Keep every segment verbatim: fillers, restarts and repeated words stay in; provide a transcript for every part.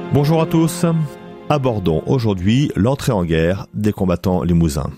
Bonjour à tous. Abordons aujourd'hui l'entrée en guerre des combattants limousins.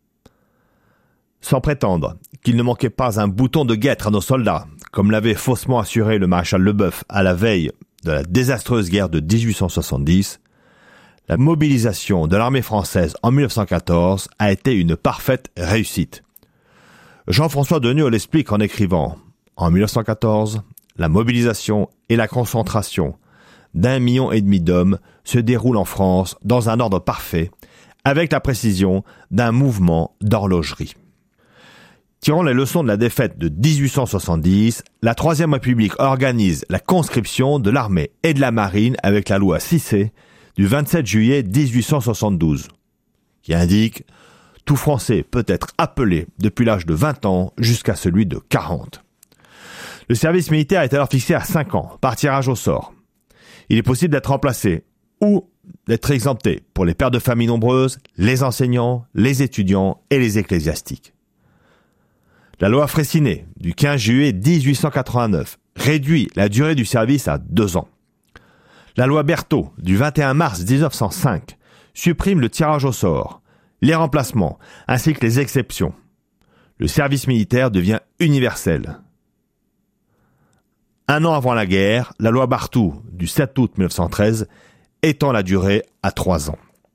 Sans prétendre qu'il ne manquait pas un bouton de guêtre à nos soldats, comme l'avait faussement assuré le maréchal Leboeuf à la veille de la désastreuse guerre de dix-huit cent soixante-dix, la mobilisation de l'armée française en mille neuf cent quatorze a été une parfaite réussite. Jean-François Deniau l'explique en écrivant « En mille neuf cent quatorze, la mobilisation et la concentration d'un million et demi d'hommes se déroulent en France dans un ordre parfait, avec la précision d'un mouvement d'horlogerie. » Tirant les leçons de la défaite de dix-huit cent soixante-dix, la Troisième République organise la conscription de l'armée et de la marine avec la loi Cissé du vingt-sept juillet dix-huit cent soixante-douze, qui indique « Tout Français peut être appelé depuis l'âge de vingt ans jusqu'à celui de quarante ». Le service militaire est alors fixé à cinq ans, par tirage au sort. Il est possible d'être remplacé ou d'être exempté pour les pères de famille nombreuses, les enseignants, les étudiants et les ecclésiastiques. La loi Fraissinet du quinze juillet dix-huit cent quatre-vingt-neuf réduit la durée du service à deux ans. La loi Berthaud du vingt et un mars dix-neuf cent cinq supprime le tirage au sort, les remplacements ainsi que les exceptions. Le service militaire devient universel. Un an avant la guerre, la loi Barthou du sept août mille neuf cent treize étend la durée à trois ans.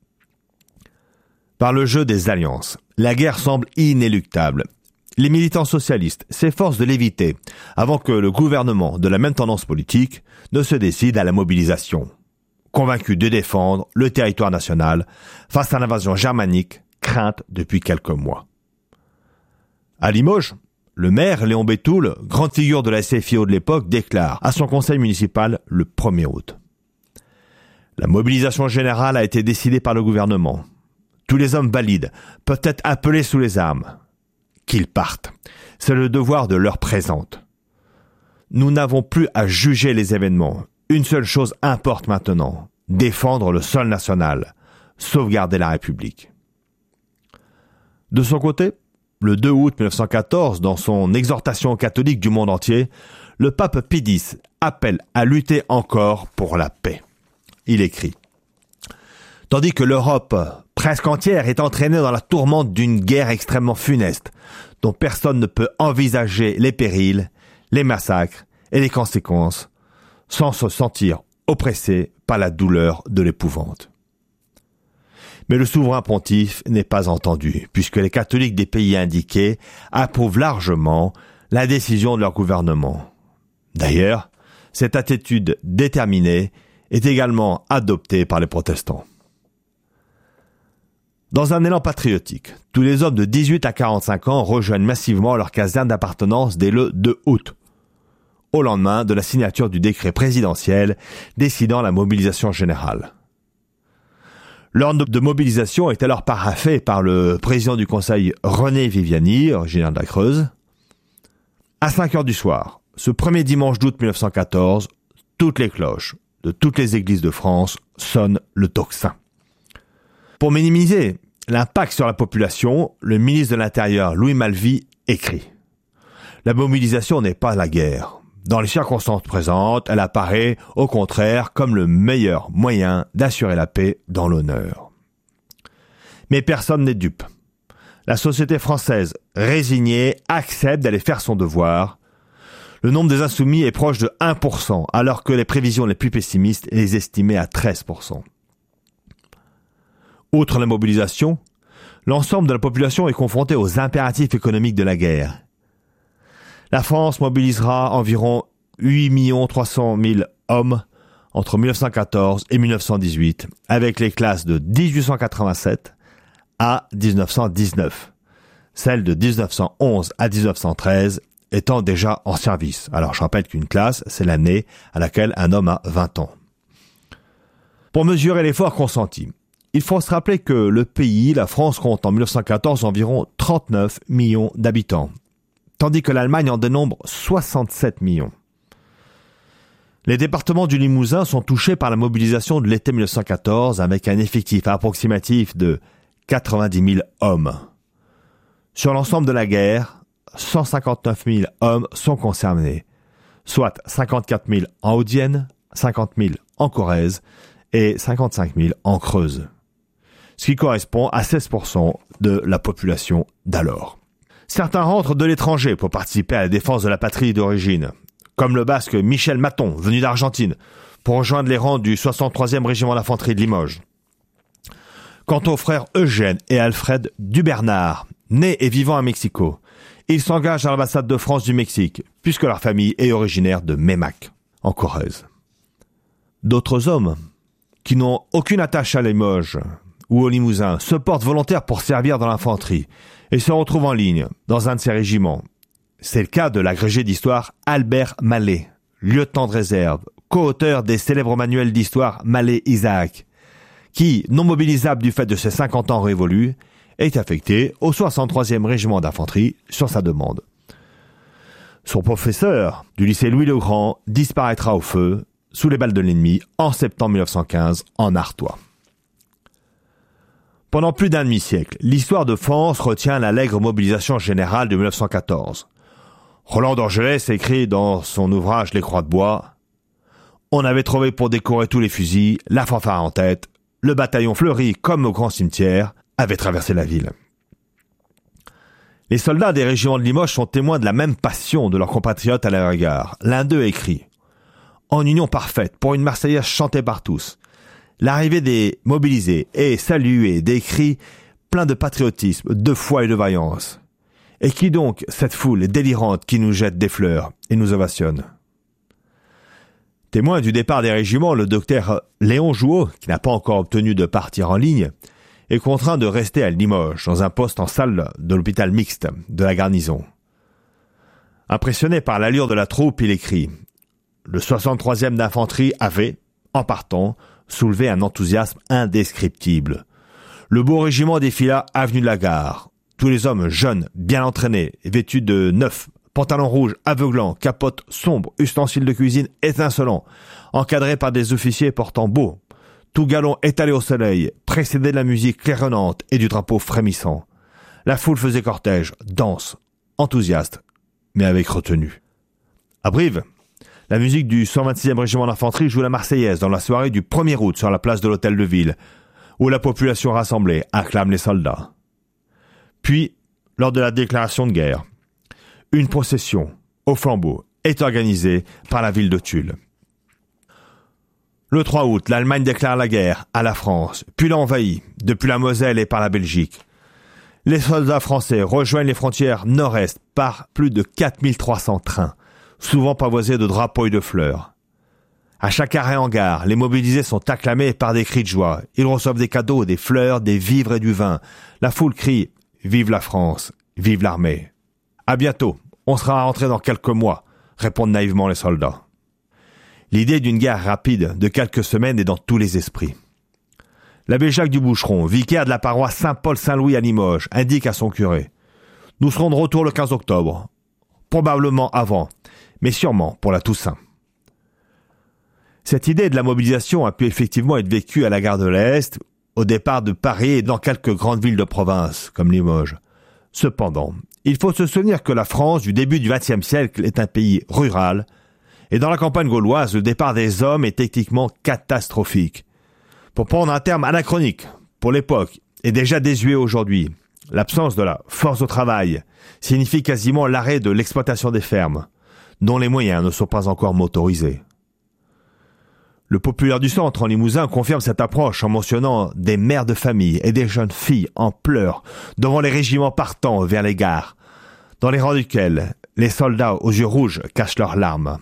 Par le jeu des alliances, la guerre semble inéluctable. Les militants socialistes s'efforcent de l'éviter avant que le gouvernement de la même tendance politique ne se décide à la mobilisation, convaincu de défendre le territoire national face à l'invasion germanique crainte depuis quelques mois. À Limoges, le maire Léon Bétoul, grande figure de la S F I O de l'époque, déclare à son conseil municipal le premier août. La mobilisation générale a été décidée par le gouvernement. Tous les hommes valides peuvent être appelés sous les armes. Qu'ils partent. C'est le devoir de l'heure présente. Nous n'avons plus à juger les événements. Une seule chose importe maintenant. Défendre le sol national. Sauvegarder la République. De son côté, le deux août mille neuf cent quatorze, dans son exhortation aux catholiques du monde entier, le pape Pie X appelle à lutter encore pour la paix. Il écrit « Tandis que l'Europe presque entière est entraînée dans la tourmente d'une guerre extrêmement funeste, dont personne ne peut envisager les périls, les massacres et les conséquences, sans se sentir oppressé par la douleur de l'épouvante. » Mais le souverain pontife n'est pas entendu, puisque les catholiques des pays indiqués approuvent largement la décision de leur gouvernement. D'ailleurs, cette attitude déterminée est également adoptée par les protestants. Dans un élan patriotique, tous les hommes de dix-huit à quarante-cinq ans rejoignent massivement leur caserne d'appartenance dès le deux août, au lendemain de la signature du décret présidentiel décidant la mobilisation générale. L'ordre de mobilisation est alors paraphé par le président du Conseil René Viviani, originaire de la Creuse. À cinq heures du soir, ce premier dimanche d'août mille neuf cent quatorze, toutes les cloches de toutes les églises de France sonnent le tocsin. Pour minimiser l'impact sur la population, le ministre de l'Intérieur, Louis Malvy, écrit « La mobilisation n'est pas la guerre. Dans les circonstances présentes, elle apparaît, au contraire, comme le meilleur moyen d'assurer la paix dans l'honneur. » Mais personne n'est dupe. La société française, résignée, accepte d'aller faire son devoir. Le nombre des insoumis est proche de un pour cent, alors que les prévisions les plus pessimistes les estimaient à treize pour cent. Outre la mobilisation, l'ensemble de la population est confrontée aux impératifs économiques de la guerre. La France mobilisera environ huit millions trois cent mille hommes entre mille neuf cent quatorze et mille neuf cent dix-huit, avec les classes de dix-huit cent quatre-vingt-sept à dix-neuf cent dix-neuf, celles de dix-neuf cent onze à dix-neuf cent treize étant déjà en service. Alors je rappelle qu'une classe, c'est l'année à laquelle un homme a vingt ans. Pour mesurer l'effort consenti, il faut se rappeler que le pays, la France, compte en mille neuf cent quatorze environ trente-neuf millions d'habitants, tandis que l'Allemagne en dénombre soixante-sept millions. Les départements du Limousin sont touchés par la mobilisation de l'été mille neuf cent quatorze avec un effectif approximatif de quatre-vingt-dix mille hommes. Sur l'ensemble de la guerre, cent cinquante-neuf mille hommes sont concernés, soit cinquante-quatre mille en Haute-Vienne, cinquante mille en Corrèze et cinquante-cinq mille en Creuse, ce qui correspond à seize pour cent de la population d'alors. Certains rentrent de l'étranger pour participer à la défense de la patrie d'origine, comme le basque Michel Maton, venu d'Argentine, pour rejoindre les rangs du soixante-troisième régiment d'infanterie de Limoges. Quant aux frères Eugène et Alfred Dubernard, nés et vivant à Mexico, ils s'engagent à l'ambassade de France du Mexique, puisque leur famille est originaire de Meymac, en Corrèze. D'autres hommes, qui n'ont aucune attache à Limoges ou au Limousin, se portent volontaires pour servir dans l'infanterie et se retrouvent en ligne dans un de ces régiments. C'est le cas de l'agrégé d'histoire Albert Mallet, lieutenant de réserve, co-auteur des célèbres manuels d'histoire Mallet-Isaac, qui, non mobilisable du fait de ses cinquante ans révolus, est affecté au soixante-troisième régiment d'infanterie sur sa demande. Son professeur du lycée Louis-le-Grand disparaîtra au feu sous les balles de l'ennemi en septembre mille neuf cent quinze en Artois. Pendant plus d'un demi-siècle, l'histoire de France retient l'allègre mobilisation générale de mille neuf cent quatorze. Roland d'Orgelès écrit dans son ouvrage Les Croix de bois « On avait trouvé pour décorer tous les fusils, la fanfare en tête, le bataillon fleuri comme au grand cimetière avait traversé la ville. » Les soldats des régiments de Limoges sont témoins de la même passion de leurs compatriotes à leur égard. L'un d'eux écrit « En union parfaite, pour une Marseillaise chantée par tous, l'arrivée des mobilisés est saluée des cris pleins de patriotisme, de foi et de vaillance. Et qui donc, cette foule délirante qui nous jette des fleurs et nous ovationne ?» Témoin du départ des régiments, le docteur Léon Jouot, qui n'a pas encore obtenu de partir en ligne, est contraint de rester à Limoges, dans un poste en salle de l'hôpital mixte de la garnison. Impressionné par l'allure de la troupe, il écrit « Le soixante-troisième d'infanterie avait, en partant, soulevé un enthousiasme indescriptible. Le beau régiment défila avenue de la Gare. Tous les hommes jeunes, bien entraînés, vêtus de neuf, pantalons rouges aveuglants, capotes sombres, ustensiles de cuisine étincelants, encadrés par des officiers portant beau, tout galon étalé au soleil, précédé de la musique claironnante et du drapeau frémissant. La foule faisait cortège, danse, enthousiaste, mais avec retenue. À Brive, la musique du cent vingt-sixième régiment d'infanterie joue la Marseillaise dans la soirée du premier août sur la place de l'Hôtel de Ville, où la population rassemblée acclame les soldats. Puis, lors de la déclaration de guerre, une procession au flambeau est organisée par la ville de Tulle. Le trois août, l'Allemagne déclare la guerre à la France, puis l'envahit, depuis la Moselle et par la Belgique. Les soldats français rejoignent les frontières nord-est par plus de quatre mille trois cents trains, souvent pavoisés de drapeaux et de fleurs. À chaque arrêt en gare, les mobilisés sont acclamés par des cris de joie. Ils reçoivent des cadeaux, des fleurs, des vivres et du vin. La foule crie « Vive la France, vive l'armée !» À bientôt, on sera rentré dans quelques mois, répondent naïvement les soldats. L'idée d'une guerre rapide de quelques semaines est dans tous les esprits. L'abbé Jacques du Boucheron, vicaire de la paroisse Saint-Paul-Saint-Louis à Limoges, indique à son curé « Nous serons de retour le quinze octobre, probablement avant, mais sûrement pour la Toussaint. » Cette idée de la mobilisation a pu effectivement être vécue à la gare de l'Est, au départ de Paris et dans quelques grandes villes de province, comme Limoges. Cependant, il faut se souvenir que la France du début du vingtième siècle est un pays rural, et dans la campagne gauloise, le départ des hommes est techniquement catastrophique. Pour prendre un terme anachronique, pour l'époque, et déjà désuet aujourd'hui, l'absence de la force au travail signifie quasiment l'arrêt de l'exploitation des fermes, dont les moyens ne sont pas encore motorisés. Le populaire du centre en Limousin confirme cette approche en mentionnant des mères de famille et des jeunes filles en pleurs devant les régiments partant vers les gares, dans les rangs duquel les soldats aux yeux rouges cachent leurs larmes.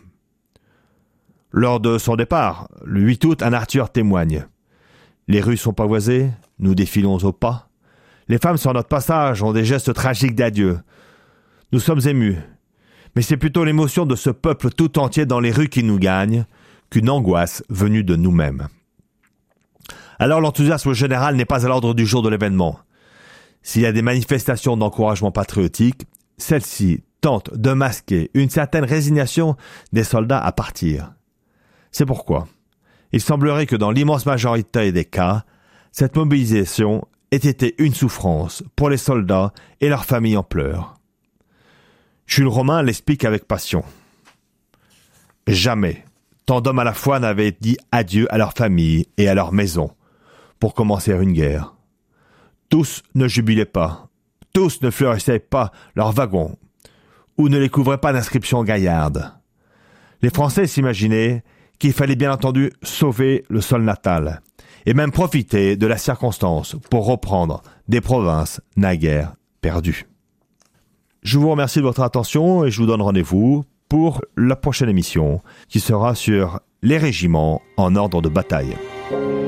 Lors de son départ, le huit août, un artilleur témoigne. Les rues sont pavoisées, nous défilons au pas. Les femmes sur notre passage ont des gestes tragiques d'adieu. Nous sommes émus, mais c'est plutôt l'émotion de ce peuple tout entier dans les rues qui nous gagne qu'une angoisse venue de nous-mêmes. Alors l'enthousiasme général n'est pas à l'ordre du jour de l'événement. S'il y a des manifestations d'encouragement patriotique, celles-ci tentent de masquer une certaine résignation des soldats à partir. C'est pourquoi il semblerait que dans l'immense majorité des cas, cette mobilisation ait été une souffrance pour les soldats et leurs familles en pleurs. Jules Romain l'explique avec passion. Jamais Tant d'hommes à la fois n'avaient dit adieu à leur famille et à leur maison pour commencer une guerre. Tous ne jubilaient pas, tous ne fleurissaient pas leurs wagons ou ne les couvraient pas d'inscriptions gaillardes. Les Français s'imaginaient qu'il fallait bien entendu sauver le sol natal et même profiter de la circonstance pour reprendre des provinces naguère perdues. Je vous remercie de votre attention et je vous donne rendez-vous pour la prochaine émission qui sera sur les régiments en ordre de bataille.